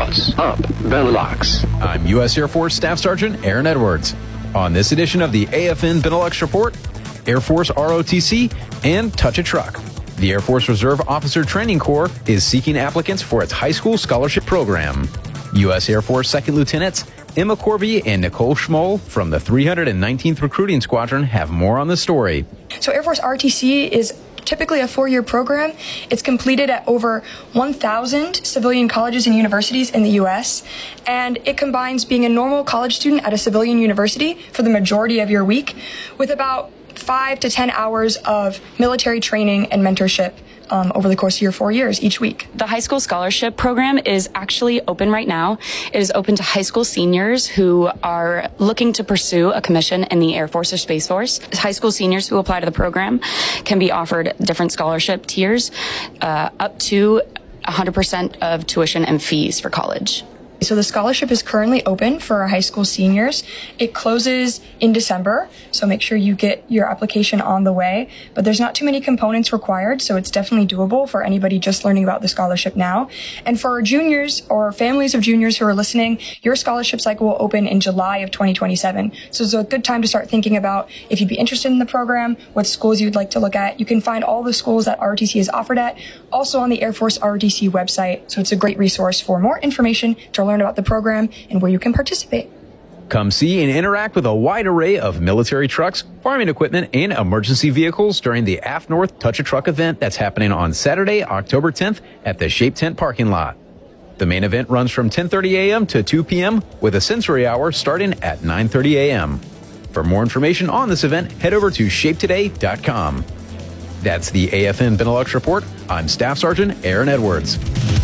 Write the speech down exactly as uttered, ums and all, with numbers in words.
What's up, Benelux? I'm U S Air Force Staff Sergeant Aaron Edwards. On this edition of the A F N Benelux Report, Air Force R O T C and Touch a Truck. The Air Force Reserve Officer Training Corps is seeking applicants for its high school scholarship program. U S Air Force Second Lieutenants Emma Corby and Nicole Schmoll from the three hundred nineteenth Recruiting Squadron have more on the story. So Air Force R T C is typically a four-year program. It's completed at over one thousand civilian colleges and universities in the U S, and it combines being a normal college student at a civilian university for the majority of your week with about five to ten hours of military training and mentorship Um, over the course of your four years each week. The high school scholarship program is actually open right now. It is open to high school seniors who are looking to pursue a commission in the Air Force or Space Force. High school seniors who apply to the program can be offered different scholarship tiers, uh, up to one hundred percent of tuition and fees for college. So the scholarship is currently open for our high school seniors. It closes in December, so make sure you get your application on the way. But there's not too many components required, so it's definitely doable for anybody just learning about the scholarship now. And for our juniors or families of juniors who are listening, your scholarship cycle will open in July of twenty twenty-seven. So it's a good time to start thinking about if you'd be interested in the program, what schools you'd like to look at. You can find all the schools that R O T C is offered at, also on the Air Force R O T C website. So it's a great resource for more information to learn about the program and where you can participate. Come see and interact with a wide array of military trucks, farming equipment, and emergency vehicles during the A F North Touch a Truck event that's happening on Saturday, October tenth at the Shape Tent parking lot. The main event runs from ten thirty a.m. to two p.m. with a sensory hour starting at nine thirty a.m. For more information on this event, head over to shape today dot com. That's the A F N Benelux Report. I'm Staff Sergeant Aaron Edwards.